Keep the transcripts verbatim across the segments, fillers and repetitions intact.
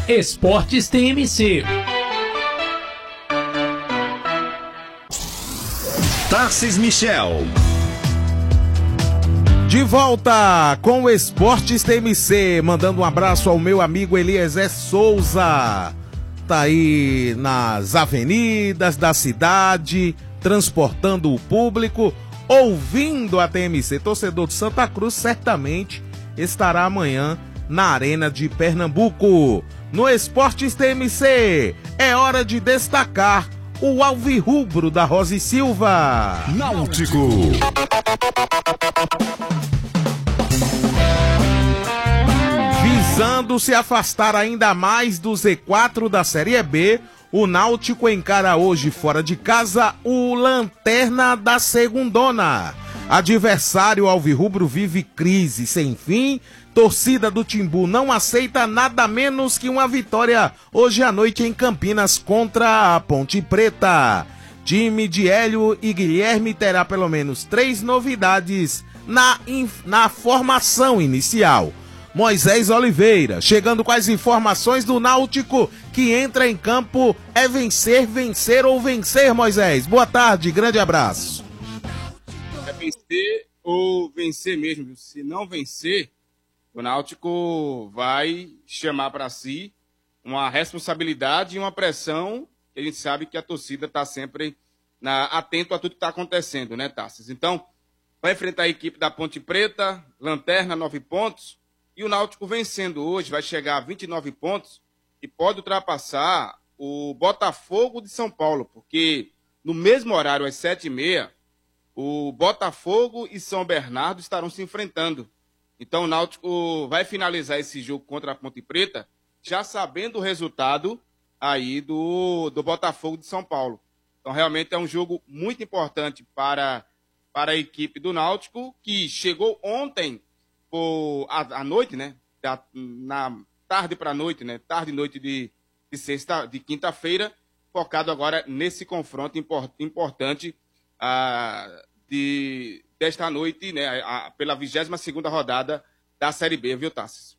Esportes T M C. Tarcis Michel. De volta com o Esportes T M C, mandando um abraço ao meu amigo Eliezer Souza. Tá aí nas avenidas da cidade, transportando o público, ouvindo a T M C. Torcedor de Santa Cruz certamente estará amanhã na Arena de Pernambuco. No Esportes T M C, é hora de destacar o alvirrubro da Rosa e Silva. Náutico. Visando se afastar ainda mais do Z quatro da Série B, o Náutico encara hoje fora de casa o Lanterna da Segundona. Adversário alvirrubro vive crise sem fim. Torcida do Timbu não aceita nada menos que uma vitória hoje à noite em Campinas contra a Ponte Preta. Time de Hélio e Guilherme terá pelo menos três novidades na, na formação inicial. Moisés Oliveira, chegando com as informações do Náutico, que entra em campo, é vencer, vencer ou vencer, Moisés. Boa tarde, grande abraço. É vencer ou vencer mesmo. Se não vencer, o Náutico vai chamar para si uma responsabilidade e uma pressão, que a gente sabe que a torcida está sempre na, atento a tudo que está acontecendo, né, Tarcis? Então, vai enfrentar a equipe da Ponte Preta, Lanterna, nove pontos, e o Náutico vencendo hoje vai chegar a vinte e nove pontos e pode ultrapassar o Botafogo de São Paulo, porque no mesmo horário, às sete e meia, o Botafogo e São Bernardo estarão se enfrentando. Então o Náutico vai finalizar esse jogo contra a Ponte Preta já sabendo o resultado aí do, do Botafogo de São Paulo. Então realmente é um jogo muito importante para, para a equipe do Náutico, que chegou ontem por, à, à noite, né? Da, na tarde para a noite, né? Tarde e noite de, de, sexta, de quinta-feira, focado agora nesse confronto import, importante ah, de... desta noite, né, a, pela vigésima segunda rodada da Série B, viu, Tassis?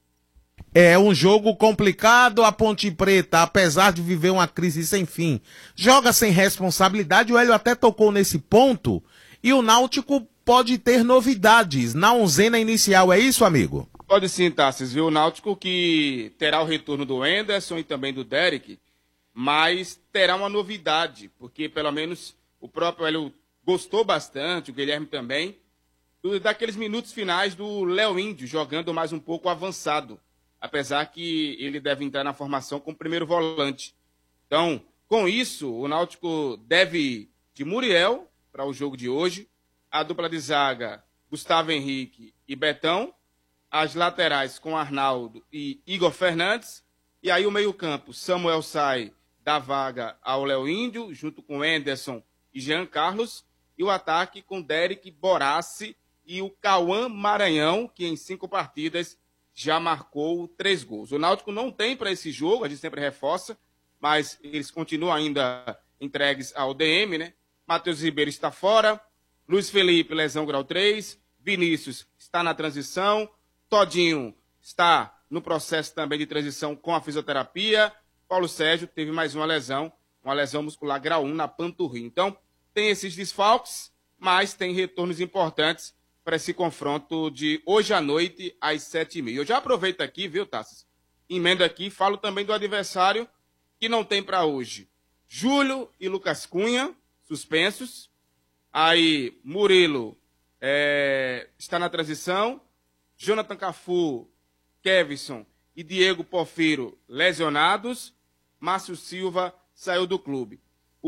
É um jogo complicado. A Ponte Preta, apesar de viver uma crise sem fim, joga sem responsabilidade. O Hélio até tocou nesse ponto. E o Náutico pode ter novidades na onzena inicial, é isso, amigo? Pode sim, Tassis, viu? O Náutico que terá o retorno do Anderson e também do Derek, mas terá uma novidade, porque pelo menos o próprio Hélio gostou bastante, o Guilherme também, do, daqueles minutos finais do Léo Índio, jogando mais um pouco avançado, apesar que ele deve entrar na formação como primeiro volante. Então, com isso, o Náutico deve ir de Muriel para o jogo de hoje, a dupla de zaga, Gustavo Henrique e Betão, as laterais com Arnaldo e Igor Fernandes, e aí o meio-campo, Samuel sai da vaga ao Léo Índio, junto com Anderson e Jean Carlos, e o ataque com Derek Borassi e o Cauã Maranhão, que em cinco partidas já marcou três gols. O Náutico não tem para esse jogo, a gente sempre reforça, mas eles continuam ainda entregues ao D M, né? Matheus Ribeiro está fora, Luiz Felipe, lesão grau três, Vinícius está na transição, Todinho está no processo também de transição com a fisioterapia, Paulo Sérgio teve mais uma lesão, uma lesão muscular grau um na panturrilha. Então, tem esses desfalques, mas tem retornos importantes para esse confronto de hoje à noite, às sete e meia. Eu já aproveito aqui, viu, Tassis? Emendo aqui, falo também do adversário que não tem para hoje. Júlio e Lucas Cunha, suspensos. Aí, Murilo é, está na transição. Jonathan Cafu, Kevson e Diego Porfiro lesionados. Márcio Silva saiu do clube.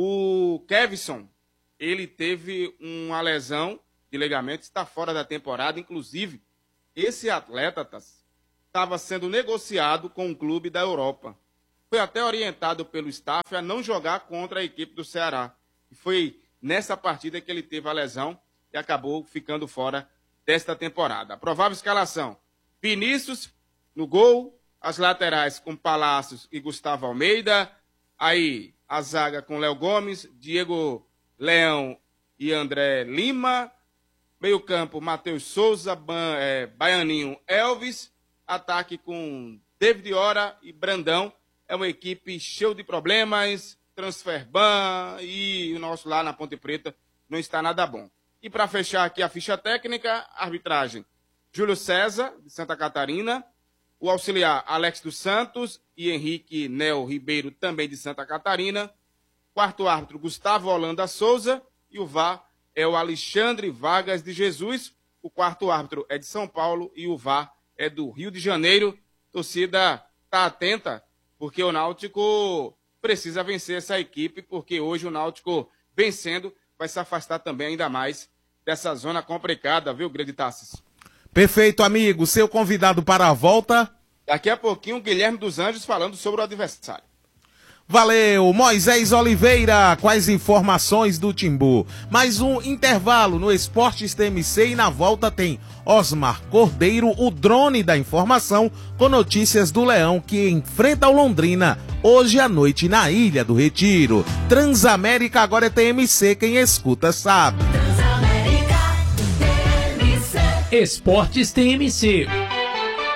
O Kevson, ele teve uma lesão de ligamento, está fora da temporada. Inclusive, esse atleta estava sendo negociado com um clube da Europa. Foi até orientado pelo staff a não jogar contra a equipe do Ceará. E foi nessa partida que ele teve a lesão e acabou ficando fora desta temporada. A provável escalação: Vinícius no gol, as laterais com Palácios e Gustavo Almeida, aí a zaga com Léo Gomes, Diego Leão e André Lima, meio campo Matheus Souza, Ban, é, Baianinho Elvis, ataque com David Ora e Brandão, é uma equipe cheia de problemas, transfer ban, e o nosso lá na Ponte Preta não está nada bom. E para fechar aqui a ficha técnica, arbitragem, Júlio César, de Santa Catarina, o auxiliar Alex dos Santos e Henrique Nel Ribeiro, também de Santa Catarina, quarto árbitro Gustavo Holanda Souza, e o V A R é o Alexandre Vargas de Jesus, o quarto árbitro é de São Paulo e o V A R é do Rio de Janeiro. Torcida está atenta, porque o Náutico precisa vencer essa equipe, porque hoje o Náutico vencendo vai se afastar também ainda mais dessa zona complicada, viu, Grande Tassis? Perfeito, amigo. Seu convidado para a volta. Daqui a pouquinho, o Guilherme dos Anjos falando sobre o adversário. Valeu, Moisés Oliveira, com as informações do Timbu. Mais um intervalo no Esportes T M C e na volta tem Osmar Cordeiro, o drone da informação, com notícias do Leão que enfrenta o Londrina hoje à noite na Ilha do Retiro. Transamérica agora é T M C, quem escuta sabe. Esportes T M C.